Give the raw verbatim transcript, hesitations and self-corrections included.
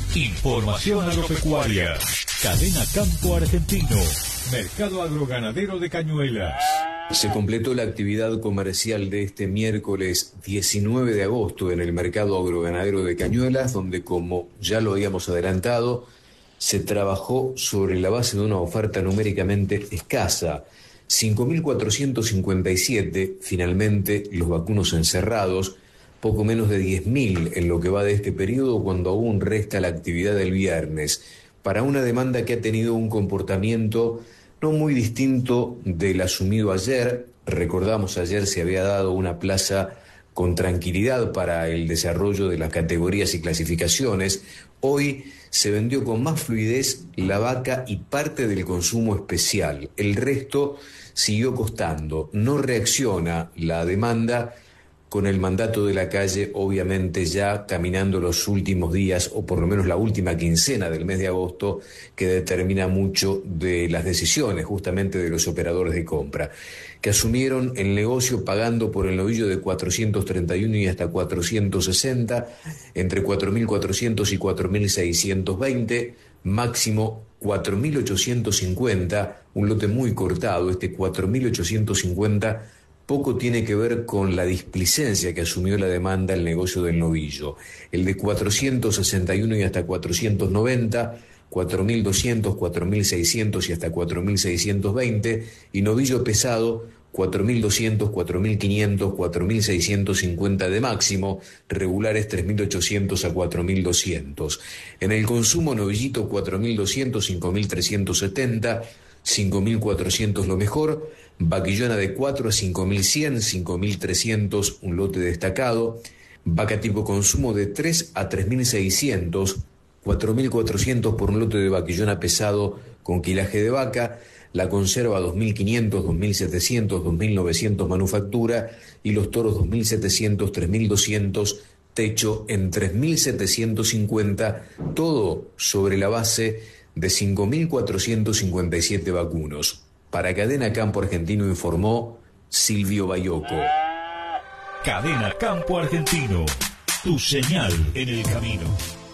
Información agropecuaria. Cadena Campo Argentino. Mercado agroganadero de Cañuelas. Se completó la actividad comercial de este miércoles diecinueve de agosto en el Mercado Agroganadero de Cañuelas, donde, como ya lo habíamos adelantado, se trabajó sobre la base de una oferta numéricamente escasa. cinco mil cuatrocientos cincuenta y siete, finalmente, los vacunos encerrados, poco menos de diez mil en lo que va de este periodo, cuando aún resta la actividad del viernes, para una demanda que ha tenido un comportamiento no muy distinto del asumido ayer. Recordamos, ayer se había dado una plaza con tranquilidad para el desarrollo de las categorías y clasificaciones. Hoy se vendió con más fluidez la vaca y parte del consumo especial. El resto siguió costando. No reacciona la demanda con el mandato de la calle, obviamente ya caminando los últimos días, o por lo menos la última quincena del mes de agosto, que determina mucho de las decisiones justamente de los operadores de compra, que asumieron el negocio pagando por el novillo de cuatrocientos treinta y uno y hasta cuatrocientos sesenta, entre cuatro mil cuatrocientos y cuatro mil seiscientos veinte, máximo cuatro mil ochocientos cincuenta, un lote muy cortado. Este cuatro mil ochocientos cincuenta poco tiene que ver con la displicencia que asumió la demanda el negocio del novillo. El de cuatrocientos sesenta y uno y hasta cuatrocientos noventa, cuatro mil doscientos, cuatro mil seiscientos y hasta cuatro mil seiscientos veinte, y novillo pesado, cuatro mil doscientos, cuatro mil quinientos, cuatro mil seiscientos cincuenta de máximo, regulares tres mil ochocientos a cuatro mil doscientos. En el consumo, novillito cuatro mil doscientos, cinco mil trescientos setenta, cinco mil cuatrocientos lo mejor, vaquillona de cuatro a cinco mil cien, cinco mil trescientos un lote destacado, vaca tipo consumo de tres a tres mil seiscientos, cuatro mil cuatrocientos por un lote de vaquillona pesado con quilaje de vaca, la conserva dos mil quinientos, dos mil setecientos, dos mil novecientos manufactura, y los toros dos mil setecientos, tres mil doscientos, techo en tres mil setecientos cincuenta, todo sobre la base de cinco mil cuatrocientos cincuenta y siete vacunos. Para Cadena Campo Argentino informó Silvio Bayoco. Cadena Campo Argentino. Tu señal en el camino.